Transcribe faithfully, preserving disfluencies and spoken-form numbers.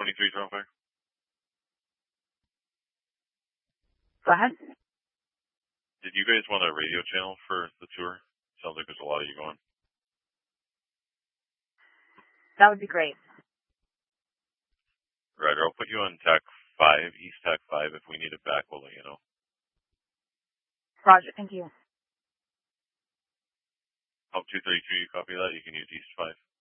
twenty-three traffic. Go ahead. Did you guys want a radio channel for the tour? Sounds like there's a lot of you going. That would be great. Right, or I'll put you on T A C five, East T A C five. If we need it back, we'll let you know. Roger, thank you. Help two thirty-two, you copy that? You can use East five.